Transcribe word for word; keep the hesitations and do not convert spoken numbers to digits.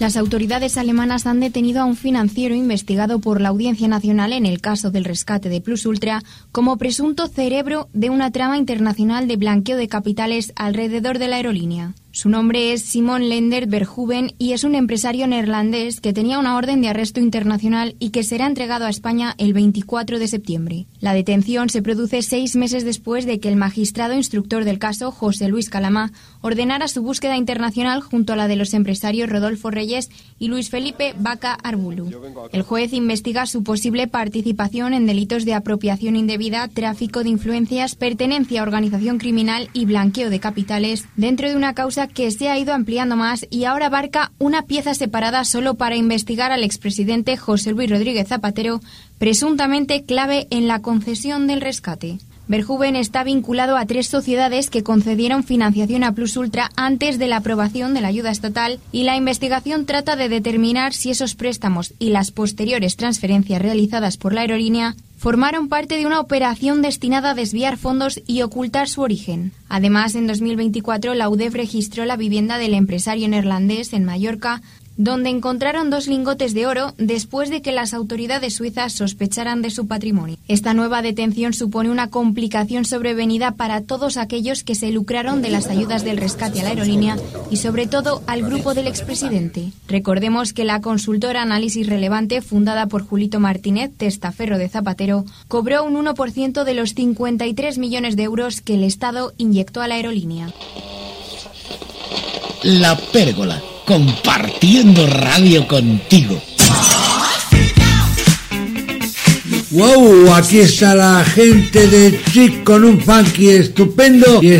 Las autoridades alemanas han detenido a un financiero investigado por la Audiencia Nacional en el caso del rescate de Plus Ultra como presunto cerebro de una trama internacional de blanqueo de capitales alrededor de la aerolínea. Su nombre es Simon Lendert Verhoeven y es un empresario neerlandés que tenía una orden de arresto internacional y que será entregado a España el veinticuatro de septiembre. La detención se produce seis meses después de que el magistrado instructor del caso, José Luis Calamá, ordenara su búsqueda internacional junto a la de los empresarios Rodolfo Reyes y Luis Felipe Vaca Arbulu. El juez investiga su posible participación en delitos de apropiación indebida, tráfico de influencias, pertenencia a organización criminal y blanqueo de capitales dentro de una causa que se ha ido ampliando más y ahora abarca una pieza separada solo para investigar al expresidente José Luis Rodríguez Zapatero, presuntamente clave en la concesión del rescate. Verhoeven está vinculado a tres sociedades que concedieron financiación a Plus Ultra antes de la aprobación de la ayuda estatal y la investigación trata de determinar si esos préstamos y las posteriores transferencias realizadas por la aerolínea formaron parte de una operación destinada a desviar fondos y ocultar su origen. Además, en dos mil veinticuatro, la U D E F registró la vivienda del empresario neerlandés en Mallorca, donde encontraron dos lingotes de oro después de que las autoridades suizas sospecharan de su patrimonio. Esta nueva detención supone una complicación sobrevenida para todos aquellos que se lucraron de las ayudas del rescate a la aerolínea y sobre todo al grupo del expresidente. Recordemos que la consultora Análisis Relevante, fundada por Julito Martínez, testaferro de Zapatero, cobró un uno por ciento de los cincuenta y tres millones de euros que el Estado inyectó a la aerolínea. La Pérgola, compartiendo radio contigo. ¡Wow! Aquí está la gente de Chic con un funky estupendo y